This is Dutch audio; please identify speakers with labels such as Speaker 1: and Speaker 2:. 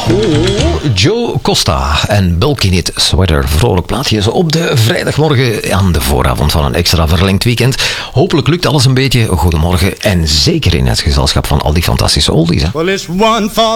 Speaker 1: Joe Costa en Bulky Knit Sweater. Vrolijk plaatje op de vrijdagmorgen aan de vooravond van een extra verlengd weekend. Hopelijk lukt alles een beetje. Goedemorgen en zeker in het gezelschap van al die fantastische oldies. Hè?
Speaker 2: Well, it's one for